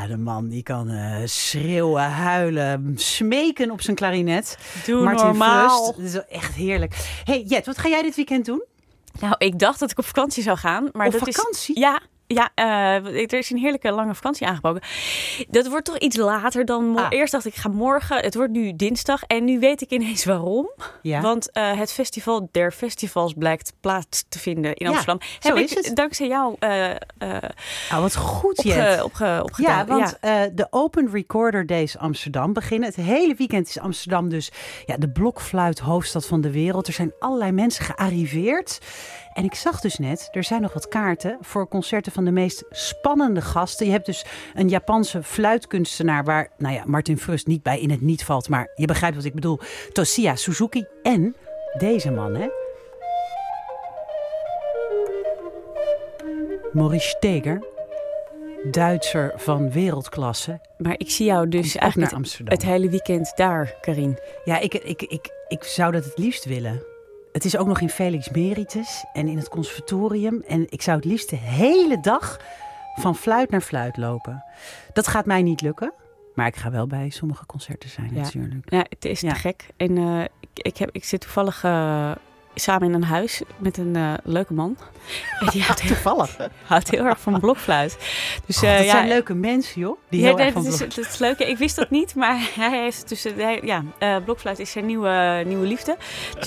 Ja, de man die kan schreeuwen, huilen, smeken op zijn klarinet. Doe Martin normaal. Frust, dat is wel echt heerlijk. Hey Jet, wat ga jij dit weekend doen? Nou, ik dacht dat ik op vakantie zou gaan. Maar Op dat vakantie? Is, ja, er is een heerlijke lange vakantie aangeboden. Dat wordt toch iets later dan... Eerst dacht ik, ga morgen. Het wordt nu dinsdag. En nu weet ik ineens waarom. Ja. Want het festival der festivals blijkt plaats te vinden in Amsterdam. Zo Heb is ik het. dankzij jou Wat goed, Jet. opgedaan. Ja, want de Open Recorder Days Amsterdam beginnen. Het hele weekend is Amsterdam dus de blokfluit hoofdstad van de wereld. Er zijn allerlei mensen gearriveerd. En ik zag dus net, er zijn nog wat kaarten voor concerten van de meest spannende gasten. Je hebt dus een Japanse fluitkunstenaar waar Martin Frust niet bij in het niet valt. Maar je begrijpt wat ik bedoel. Toshiya Suzuki en deze man, hè. Maurice Steger, Duitser van wereldklasse. Maar ik zie jou dus naar eigenlijk Amsterdam. het hele weekend daar, Karin. Ja, ik zou dat het liefst willen. Het is ook nog in Felix Meritus en in het conservatorium. En ik zou het liefst de hele dag van fluit naar fluit lopen. Dat gaat mij niet lukken. Maar ik ga wel bij sommige concerten zijn natuurlijk. Ja, het is te gek. En ik zit toevallig samen in een huis met een leuke man. En die houdt heel erg van blokfluit. Dus, dat zijn leuke mensen, joh. Die heel erg van dat is leuk. Ik wist dat niet, maar hij heeft blokfluit is zijn nieuwe liefde. Dus